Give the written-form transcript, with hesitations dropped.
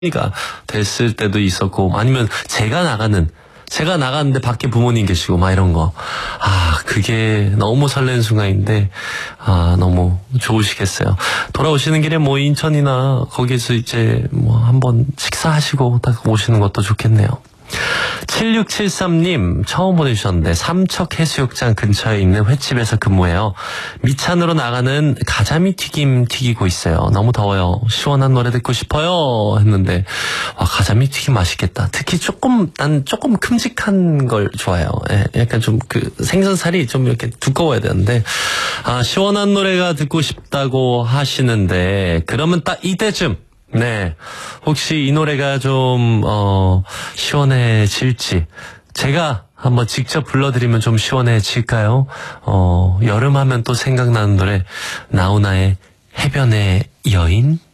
가 됐을 때도 있었고, 아니면 제가 나갔는데 밖에 부모님 계시고 막 이런 거. 그게 너무 설레는 순간인데, 너무 좋으시겠어요. 돌아오시는 길에 뭐 인천이나 거기서 이제 뭐 한번 식사하시고 딱 오시는 것도 좋겠네요. 7673님 처음 보내주셨는데, 삼척해수욕장 근처에 있는 횟집에서 근무해요. 밑찬으로 나가는 가자미 튀김 튀기고 있어요. 너무 더워요. 시원한 노래 듣고 싶어요 했는데, 가자미 튀김 맛있겠다. 특히 난 조금 큼직한 걸 좋아해요. 약간 좀 생선살이 좀 이렇게 두꺼워야 되는데, 시원한 노래가 듣고 싶다고 하시는데, 그러면 딱 이때쯤, 네, 혹시 이 노래가 좀 시원해질지 제가 한번 직접 불러드리면 좀 시원해질까요? 여름 하면 또 생각나는 노래, 나훈아의 해변의 여인.